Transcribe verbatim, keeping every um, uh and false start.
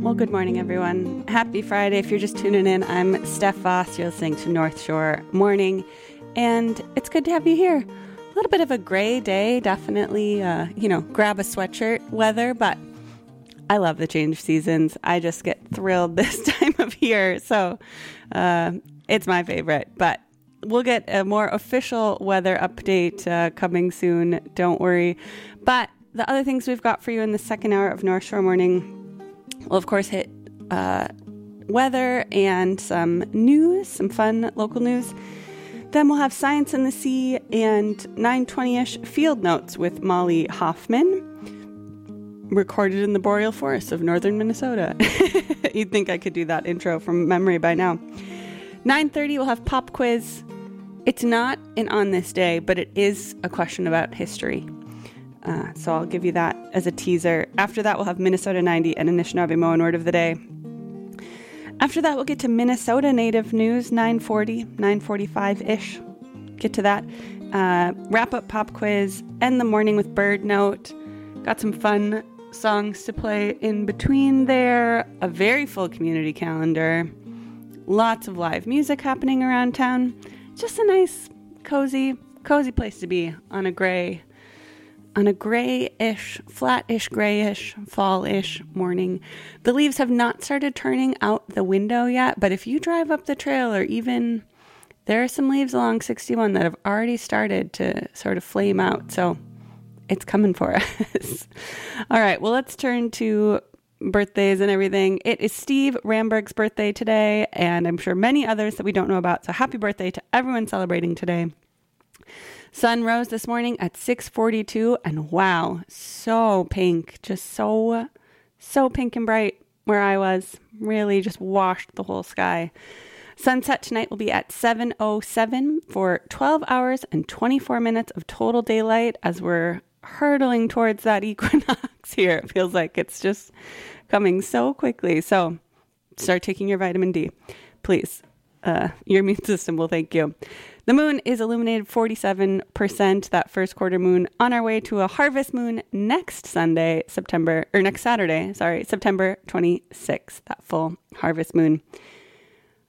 Well, good morning, everyone. Happy Friday. If you're just tuning in, I'm Steph Voss. You're listening to North Shore Morning, and it's good to have you here. A little bit of a gray day, definitely, uh, you know, grab a sweatshirt weather, but I love the change seasons. I just get thrilled this time of year, so uh, it's my favorite. But we'll get a more official weather update uh, coming soon. Don't worry. But the other things we've got for you in the second hour of North Shore Morning will, of course, hit uh, weather and some news, some fun local news. Then we'll have Science in the Sea and nine twenty-ish Field Notes with Molly Hoffman, recorded in the boreal forests of northern Minnesota. You'd think I could do that intro from memory by now. nine thirty, we'll have Pop Quiz. It's not an On This Day, but it is a question about history. Uh, so I'll give you that as a teaser. After that, we'll have Minnesota ninety and Anishinaabemowin Word of the Day. After that, we'll get to Minnesota Native News, nine forty, nine forty-five-ish. Get to that. Uh, wrap up Pop Quiz, end the morning with Bird Note. Got some fun songs to play in between there. A very full community calendar. Lots of live music happening around town. Just a nice, cozy, cozy place to be on a gray On a grayish, flat-ish, grayish, fall-ish morning. The leaves have not started turning out the window yet, but if you drive up the trail, or even there are some leaves along sixty-one that have already started to sort of flame out, so it's coming for us. All right, well, let's turn to birthdays and everything. It is Steve Ramberg's birthday today, and I'm sure many others that we don't know about, so happy birthday to everyone celebrating today. Sun rose this morning at six forty-two, and wow, so pink, just so, so pink and bright where I was. Really just washed the whole sky. Sunset tonight will be at seven oh seven for twelve hours and twenty-four minutes of total daylight as we're hurtling towards that equinox here. It feels like it's just coming so quickly. So start taking your vitamin D, please. Uh, your immune system will thank you. The moon is illuminated forty-seven percent, that first quarter moon, on our way to a harvest moon next Sunday, September, or next Saturday, sorry, September twenty-sixth, that full harvest moon.